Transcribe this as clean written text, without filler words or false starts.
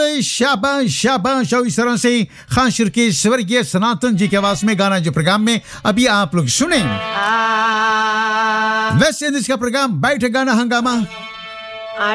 शाबाश शाबाश। और इस तरह से खानशुर के स्वर्गीय सनातन जी की आवाज में गाना जो प्रोग्राम में अभी आप लोग सुने। वेस्ट इंडीज का प्रोग्राम बैठ गाना हंगामा